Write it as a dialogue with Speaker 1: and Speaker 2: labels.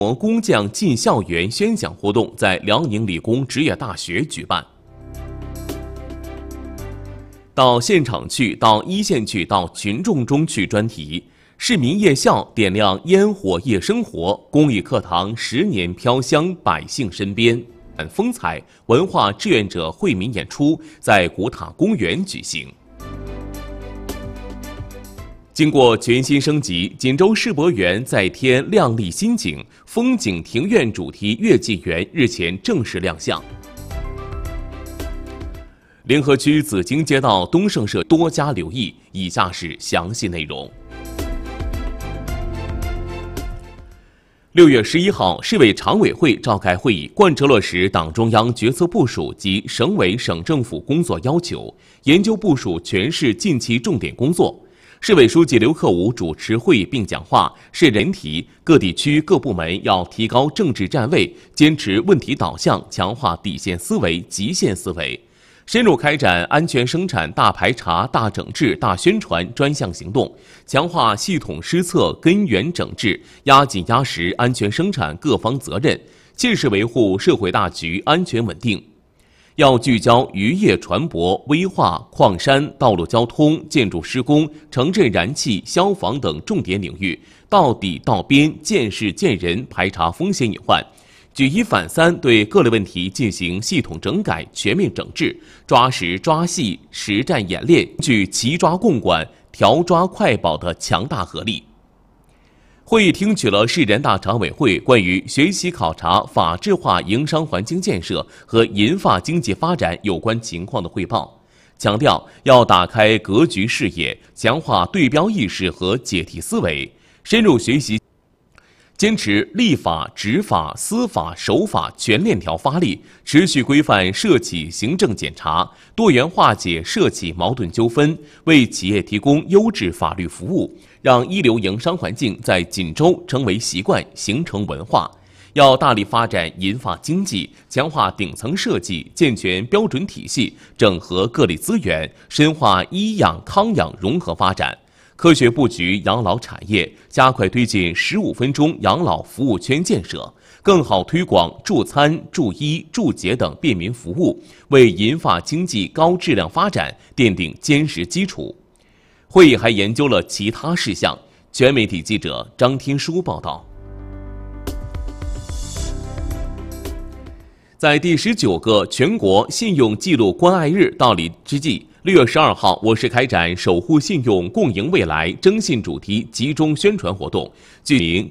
Speaker 1: 工匠进校园宣讲活动在辽宁理工职业大学举办。到现场去，到一线去，到群众中去专题。市民夜校点亮烟火夜生活，公益课堂10年飘香百姓身边。风采文化志愿者惠民演出在古塔公园举行。经过全新升级，锦州世博园再添亮丽新景，风景庭院主题月季园日前正式亮相。联合区紫荆街道东盛社多加留意，以下是详细内容。6月11号，市委常委会召开会议，贯彻落实党中央决策部署及省委省政府工作要求，研究部署全市近期重点工作。市委书记刘克武主持会议并讲话，市人提各地区各部门要提高政治站位，坚持问题导向，强化底线思维、极限思维，深入开展安全生产大排查、大整治、大宣传专项行动，强化系统施策根源整治，压紧压实安全生产各方责任，切实维护社会大局安全稳定。要聚焦渔业船舶、危化、矿山、道路交通、建筑施工、城镇燃气、消防等重点领域，到底到边、见事见人排查风险隐患，举一反三对各类问题进行系统整改、全面整治，抓实抓细实战演练，具齐抓共管、调抓快保的强大合力。会议听取了市人大常委会关于学习考察法治化营商环境建设和银发经济发展有关情况的汇报，强调要打开格局视野，强化对标意识和解题思维，深入学习，坚持立法、执法、司法、守法全链条发力，持续规范涉企行政检查，多元化解涉企矛盾纠纷，为企业提供优质法律服务，让一流营商环境在锦州成为习惯，形成文化。要大力发展银发经济，强化顶层设计，健全标准体系，整合各类资源，深化医养康养融合发展，科学布局养老产业，加快推进15分钟养老服务圈建设，更好推广助餐、助医、助洁等便民服务，为银发经济高质量发展奠定坚实基础。会议还研究了其他事项。全媒体记者张天舒报道。在第19个全国信用记录关爱日到临之际，6月12号，我市开展守护信用、共赢未来征信主题集中宣传活动，具名